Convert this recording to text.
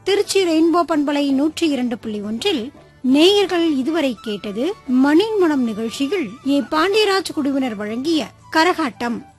Trichy rainbow பண்பலை 102.1 நேயர்கள் இதுவரை கேட்டது மணிமணம் நிகழ்ச்சியில் ஏ பாண்டியராஜ் குழுவினர் வழங்கிய கரகாட்டம்.